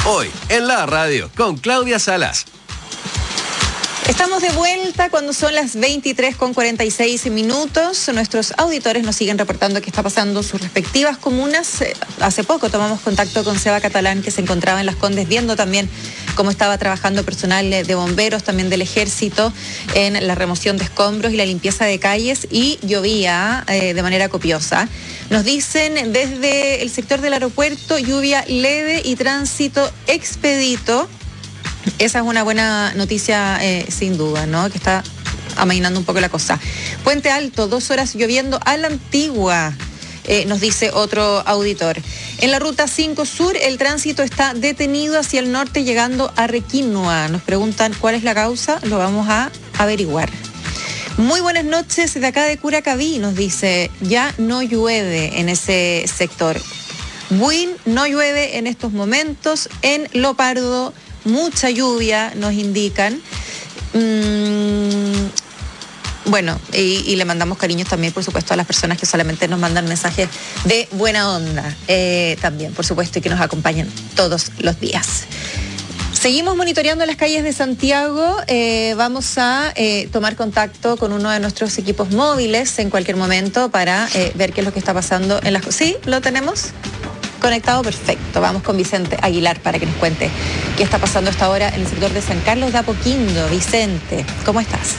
Hoy en la radio con Claudia Salas. Estamos de vuelta cuando son las 23:46. Nuestros auditores nos siguen reportando qué está pasando en sus respectivas comunas. Hace poco tomamos contacto con Seba Catalán, que se encontraba en Las Condes, viendo también cómo estaba trabajando personal de bomberos, también del ejército, en la remoción de escombros y la limpieza de calles, y llovía de manera copiosa. Nos dicen desde el sector del aeropuerto, lluvia leve y tránsito expedito. Esa es una buena noticia, sin duda, ¿no? Que está amainando un poco la cosa. Puente Alto, 2 horas lloviendo a la antigua, nos dice otro auditor. En la ruta 5 Sur, el tránsito está detenido hacia el norte, llegando a Requinoa. Nos preguntan cuál es la causa, lo vamos a averiguar. Muy buenas noches, de acá de Curacaví, nos dice, ya no llueve en ese sector. Buin, no llueve en estos momentos. En Lopardo, mucha lluvia, nos indican. Bueno, y le mandamos cariños también, por supuesto, a las personas que solamente nos mandan mensajes de buena onda, también, por supuesto, y que nos acompañan todos los días. Seguimos monitoreando las calles de Santiago. Vamos a tomar contacto con uno de nuestros equipos móviles en cualquier momento para ver qué es lo que está pasando en las... ¿Sí? ¿Lo tenemos conectado? Perfecto. Vamos con Vicente Aguilar para que nos cuente qué está pasando a esta hora en el sector de San Carlos de Apoquindo. Vicente, ¿cómo estás?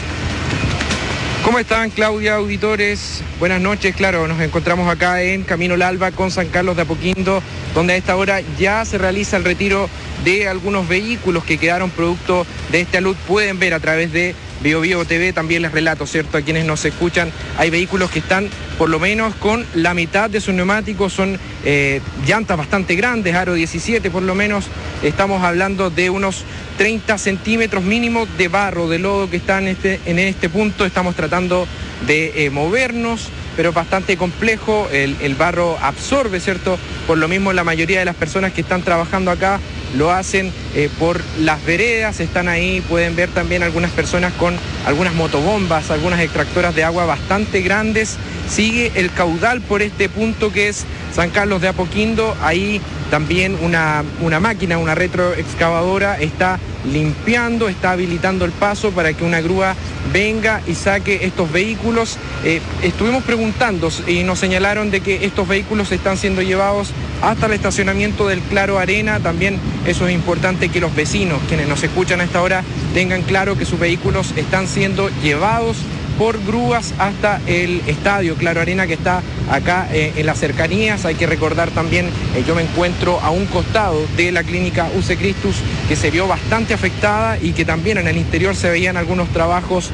¿Cómo están, Claudia, auditores? Buenas noches. Claro, nos encontramos acá en Camino al Alba con San Carlos de Apoquindo, donde a esta hora ya se realiza el retiro de algunos vehículos que quedaron producto de este alud. Pueden ver a través de BioBio TV, también les relato, ¿cierto? A quienes nos escuchan, hay vehículos que están por lo menos con la mitad de sus neumáticos, son llantas bastante grandes, aro 17 por lo menos. Estamos hablando de unos 30 centímetros mínimo de barro, de lodo que está en este punto. Estamos tratando de movernos, pero es bastante complejo. El barro absorbe, ¿cierto? Por lo mismo la mayoría de las personas que están trabajando acá lo hacen por las veredas, están ahí. Pueden ver también algunas personas con algunas motobombas, algunas extractoras de agua bastante grandes. Sigue el caudal por este punto que es San Carlos de Apoquindo. Ahí también una máquina, una retroexcavadora, está limpiando, está habilitando el paso para que una grúa venga y saque estos vehículos. Estuvimos preguntando y nos señalaron de que estos vehículos están siendo llevados hasta el estacionamiento del Claro Arena. También eso es importante, que los vecinos, quienes nos escuchan a esta hora, tengan claro que sus vehículos están siendo llevados por grúas hasta el estadio Claro Arena, que está acá en las cercanías. Hay que recordar también, yo me encuentro a un costado de la clínica UC Christus, que se vio bastante afectada y que también en el interior se veían algunos trabajos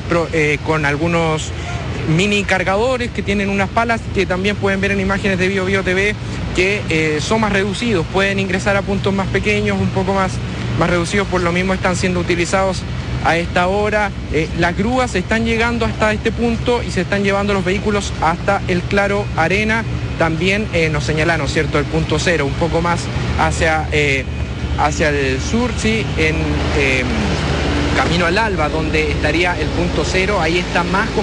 con algunos mini cargadores que tienen unas palas, que también pueden ver en imágenes de BioBio TV, que son más reducidos, pueden ingresar a puntos más pequeños, un poco más reducidos, por lo mismo están siendo utilizados a esta hora. Las grúas están llegando hasta este punto y se están llevando los vehículos hasta el Claro Arena. También nos señalaron, ¿cierto?, el punto cero, un poco más hacia el sur, sí, en Camino al Alba, donde estaría el punto cero. Ahí está más